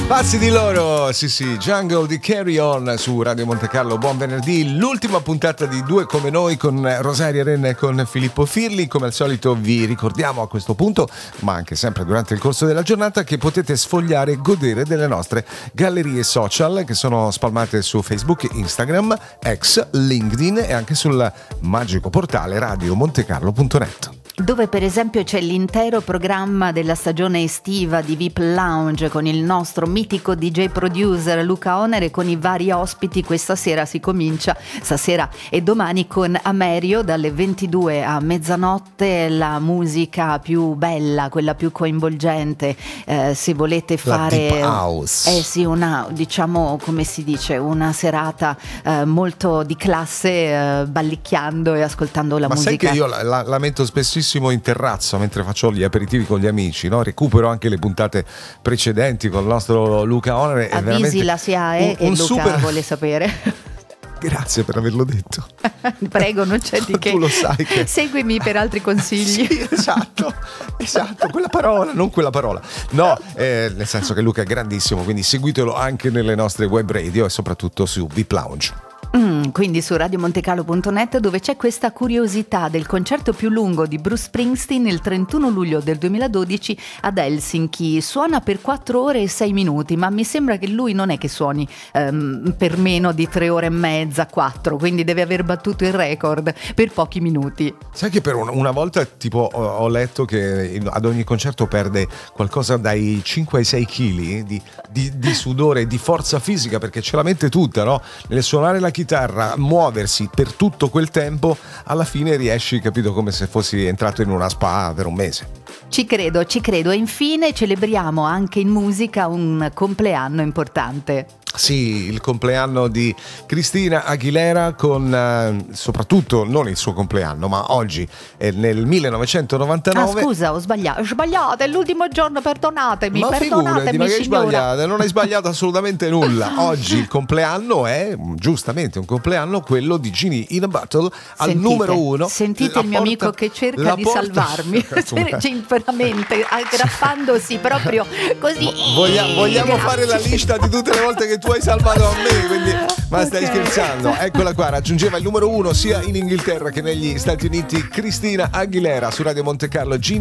Pazzi di loro, sì, Jungle di Carry On su Radio Monte Carlo. Buon venerdì, l'ultima puntata di Due come noi con Rosaria Renna e con Filippo Firli. Come al solito vi ricordiamo a questo punto, ma anche sempre durante il corso della giornata, che potete sfogliare e godere delle nostre gallerie social che sono spalmate su Facebook, Instagram, X, LinkedIn e anche sul magico portale radiomontecarlo.net, dove per esempio c'è l'intero programma della stagione estiva di VIP Lounge con il nostro mitico DJ producer Luca Onere, con i vari ospiti. Questa sera si comincia, stasera e domani, con Amerio dalle 22 a mezzanotte, la musica più bella, quella più coinvolgente, se volete fare la deep house. Sì, una, diciamo, come si dice, una serata molto di classe, ballicchiando e ascoltando la musica. Ma sai che io la metto spessissimo in terrazzo mentre faccio gli aperitivi con gli amici, no? Recupero anche le puntate precedenti con il nostro Luca Onere. Avvisi la SIAE che Luca super... vuole sapere. Grazie per averlo detto. Prego, non c'è di che. Tu lo sai che... Seguimi per altri consigli. Sì, esatto, quella parola, non quella parola. No, nel senso che Luca è grandissimo, quindi seguitelo anche nelle nostre web radio e soprattutto su VIP Lounge. Quindi su radiomontecarlo.net, dove c'è questa curiosità del concerto più lungo di Bruce Springsteen il 31 luglio del 2012 ad Helsinki. Suona per 4 ore e 6 minuti, ma mi sembra che lui non è che suoni per meno di 3 ore e mezza, 4, quindi deve aver battuto il record per pochi minuti. Sai che per una volta tipo ho letto che ad ogni concerto perde qualcosa dai 5 ai 6 kg di sudore, di forza fisica, perché ce la mette tutta, no? Nel suonare la chitarra, muoversi per tutto quel tempo, alla fine riesci, capito, come se fossi entrato in una spa per un mese. Ci credo. E infine celebriamo anche in musica un compleanno importante. Sì, il compleanno di Christina Aguilera, con soprattutto non il suo compleanno, ma oggi nel 1999. Ah, scusa, ho sbagliato, è l'ultimo giorno, perdonatemi. Ma figurati, ma che hai signora. sbagliato? Non hai sbagliato assolutamente nulla. Oggi il compleanno è giustamente un compleanno, quello di Genie in a Bottle, al numero 1. Sentite il mio amico che cerca di salvarmi. Veramente, aggrappandosi proprio così. Vogliamo fare la lista di tutte le volte che tu hai salvato a me, quindi... Ma stai scherzando? Eccola qua, raggiungeva il numero 1 sia in Inghilterra che negli Stati Uniti, Christina Aguilera su Radio Monte Carlo.